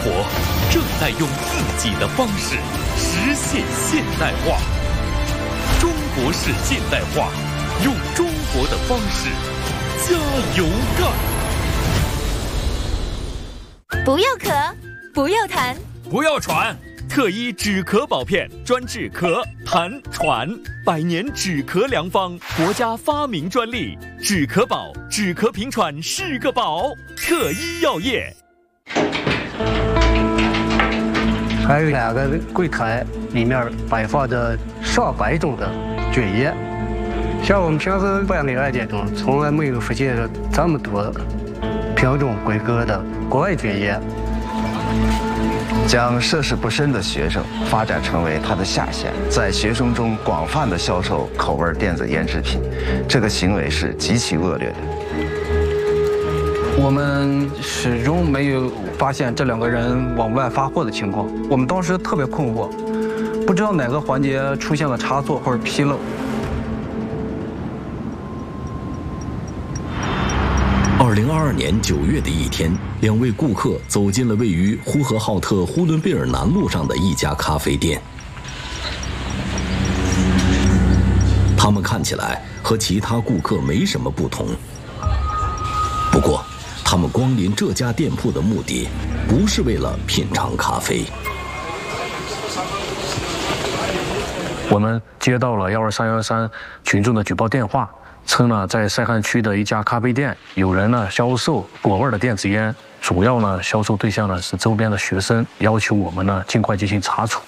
活正在用自己的方式实现现代化。中国式现代化，用中国的方式加油干！ 不要咳，不要痰， 不要喘。特医止咳宝片专治咳、痰、喘，100年止咳良方，国家发明专利。止咳宝，止咳平喘是个宝。特医药业。 还有2个柜台，里面摆放着上百种的蕨叶，像我们平时办理案件中，从来没有发现这么多品种规格的国外蕨叶。 将涉世不深的学生发展成为他的下线，在学生中广泛的销售口味电子烟制品，这个行为是极其恶劣的。 我们始终没有发现这2个人往外发货的情况，我们当时特别困惑，不知道哪个环节出现了差错或者纰漏。 2022年9月的一天，2位顾客走进了位于呼和浩特呼伦贝尔南路上的一家咖啡店。他们看起来和其他顾客没什么不同，不过，他们光临这家店铺的目的，不是为了品尝咖啡。 我们接到了12313群众的举报电话。称呢，在塞罕区的一家咖啡店，有人呢销售果味的电子烟，主要呢销售对象呢是周边的学生，要求我们呢尽快进行查处。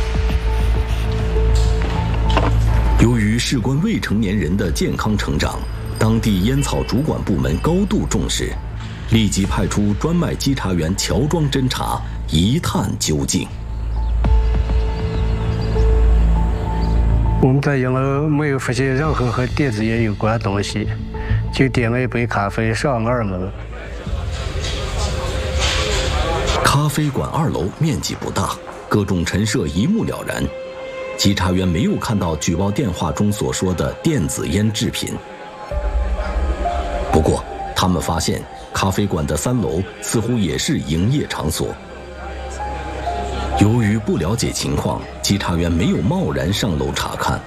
由于事关未成年人的健康成长，当地烟草主管部门高度重视，立即派出专卖稽查员乔装侦查，一探究竟。 我们在1楼没有发现任何和电子烟有关的东西，就点了一杯咖啡上了2楼。 咖啡馆2楼面积不大，各种陈设一目了然。稽查员没有看到举报电话中所说的电子烟制品。不过，他们发现咖啡馆的3楼似乎也是营业场所。由于不了解情况，稽查员没有贸然上楼查看。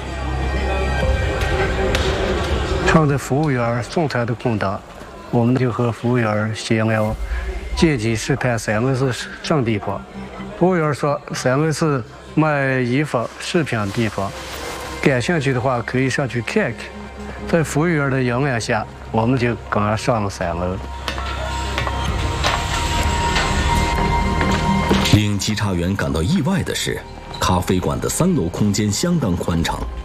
趁着服务员送餐的空档，我们就和服务员闲聊，借机试探3楼是什么地方。服务员说3楼是卖衣服、饰品的地方，感兴趣的话可以上去看看。在服务员的引领下，我们就跟他上了3楼。 令稽查员感到意外的是，咖啡馆的3楼空间相当宽敞，